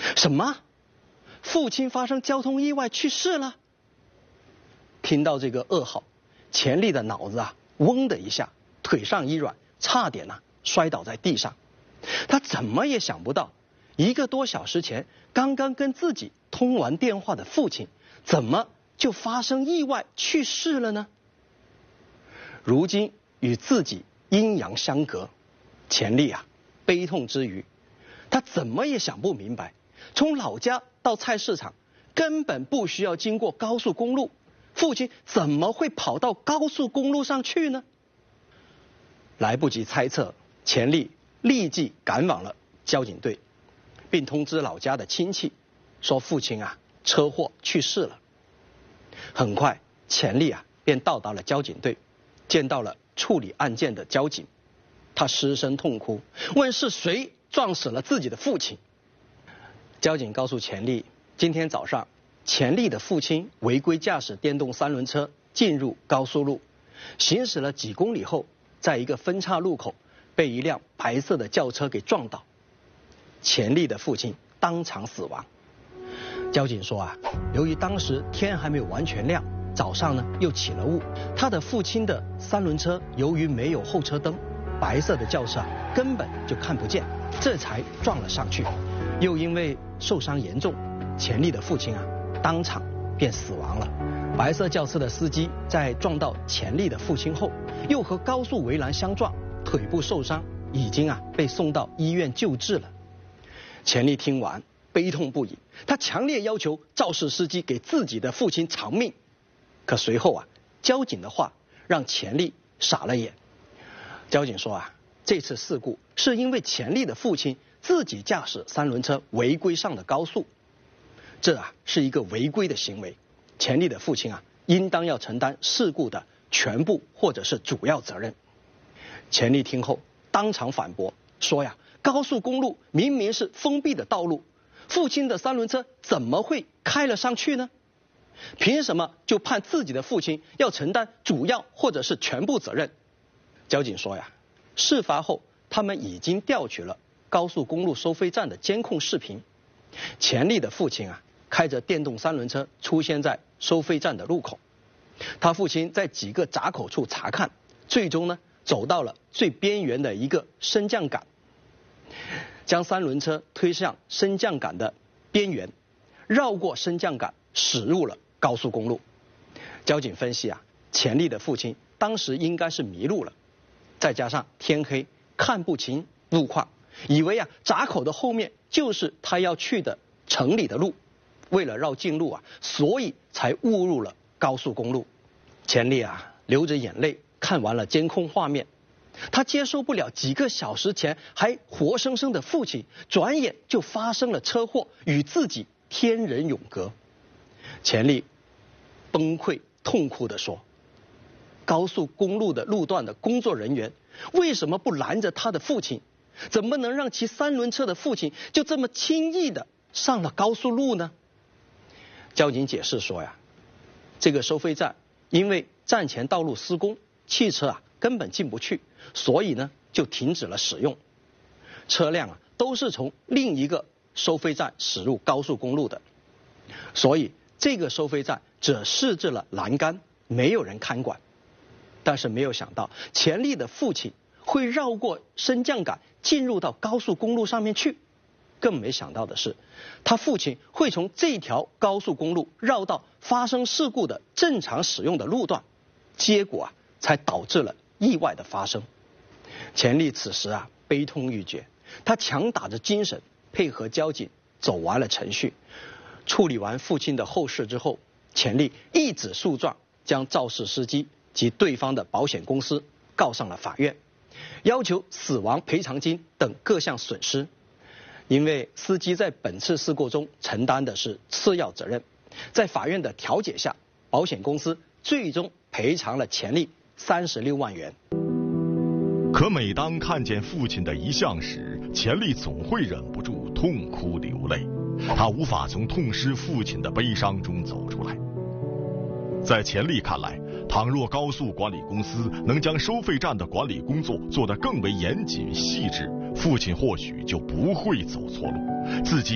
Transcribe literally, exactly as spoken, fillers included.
什么？父亲发生交通意外去世了？听到这个噩耗，钱丽的脑子啊，嗡的一下，腿上一软，差点啊摔倒在地上。他怎么也想不到，一个多小时前刚刚跟自己通完电话的父亲，怎么就发生意外去世了呢？如今与自己阴阳相隔，钱丽啊悲痛之余，他怎么也想不明白，从老家到菜市场根本不需要经过高速公路，父亲怎么会跑到高速公路上去呢？来不及猜测，钱丽立即赶往了交警队，并通知老家的亲戚，说父亲啊车祸去世了。很快，钱丽啊便到达了交警队，见到了处理案件的交警，他失声痛哭，问是谁撞死了自己的父亲。交警告诉钱丽，今天早上钱丽的父亲违规驾驶电动三轮车进入高速路，行驶了几公里后，在一个分岔路口被一辆白色的轿车给撞倒，钱丽的父亲当场死亡。交警说啊，由于当时天还没有完全亮，早上呢又起了雾，他的父亲的三轮车由于没有后车灯，白色的轿车啊根本就看不见，这才撞了上去。又因为受伤严重，钱丽的父亲啊当场便死亡了。白色轿车的司机在撞到钱丽的父亲后，又和高速围栏相撞，腿部受伤，已经啊被送到医院救治了。钱丽听完悲痛不已，他强烈要求肇事司机给自己的父亲偿命。可随后啊，交警的话让钱丽傻了眼。交警说啊，这次事故是因为钱丽的父亲自己驾驶三轮车违规上的高速，这啊是一个违规的行为，钱丽的父亲啊应当要承担事故的全部或者是主要责任。钱丽听后当场反驳说呀，高速公路明明是封闭的道路，父亲的三轮车怎么会开了上去呢？凭什么就判自己的父亲要承担主要或者是全部责任？交警说呀，事发后他们已经调取了高速公路收费站的监控视频，钱丽的父亲啊开着电动三轮车出现在收费站的路口，他父亲在几个闸口处查看，最终呢走到了最边缘的一个升降杆，将三轮车推向升降杆的边缘，绕过升降杆驶入了高速公路。交警分析啊，钱丽的父亲当时应该是迷路了，再加上天黑看不清路况，以为啊闸口的后面就是他要去的城里的路，为了绕近路啊，所以才误入了高速公路。钱丽啊流着眼泪看完了监控画面，他接受不了几个小时前还活生生的父亲，转眼就发生了车祸，与自己天人永隔。钱丽崩溃痛哭地说，高速公路的路段的工作人员为什么不拦着他的父亲？怎么能让骑三轮车的父亲就这么轻易的上了高速路呢？交警解释说呀，这个收费站因为站前道路施工，汽车啊根本进不去，所以呢就停止了使用，车辆啊都是从另一个收费站驶入高速公路的，所以这个收费站只设置了栏杆，没有人看管。但是没有想到钱丽的父亲会绕过升降杆进入到高速公路上面去，更没想到的是他父亲会从这条高速公路绕到发生事故的正常使用的路段，结果啊才导致了意外的发生。钱丽此时啊悲痛欲绝，他强打着精神配合交警走完了程序。处理完父亲的后事之后，钱丽一纸诉状将肇事司机及对方的保险公司告上了法院，要求死亡赔偿金等各项损失。因为司机在本次事故中承担的是次要责任，在法院的调解下，保险公司最终赔偿了钱丽三十六万元。 可每当看见父亲的遗像时，钱丽总会忍不住痛哭流泪，他无法从痛失父亲的悲伤中走出来。在钱丽看来，倘若高速管理公司能将收费站的管理工作做得更为严谨细致，父亲或许就不会走错路，自己